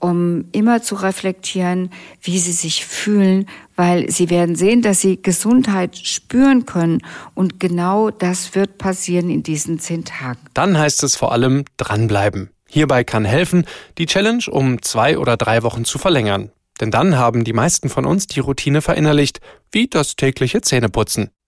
um immer zu reflektieren, wie sie sich fühlen, weil sie werden sehen, dass sie Gesundheit spüren können. Und genau das wird passieren in diesen 10 Tagen. Dann heißt es vor allem dranbleiben. Hierbei kann helfen, die Challenge um 2 oder 3 Wochen zu verlängern. Denn dann haben die meisten von uns die Routine verinnerlicht, wie das tägliche Zähneputzen.